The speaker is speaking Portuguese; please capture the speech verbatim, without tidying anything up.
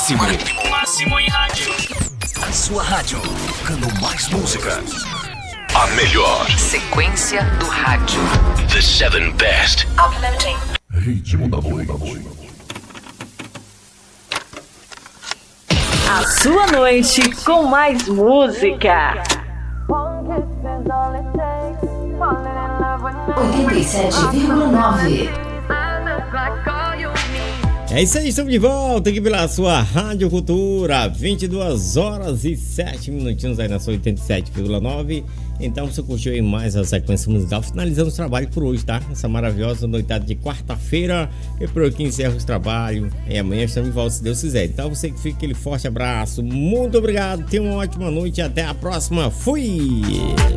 máximo. O máximo em rádio. A sua rádio, tocando mais música. A melhor sequência do rádio. The seven best. Uploading. Ritmo da noite. A sua noite com mais música. oitenta e sete vírgula nove. É isso aí, estamos de volta aqui pela sua Rádio Cultura, vinte e duas horas e sete minutinhos aí na sua oitenta e sete vírgula nove. Então você curtiu aí mais a sequência musical, finalizando os trabalhos por hoje, tá? Essa maravilhosa noitada de quarta-feira. E por aqui encerra os trabalhos. E amanhã estamos de volta, se Deus quiser. Então você que fica aquele forte abraço, muito obrigado, tenha uma ótima noite e até a próxima. Fui!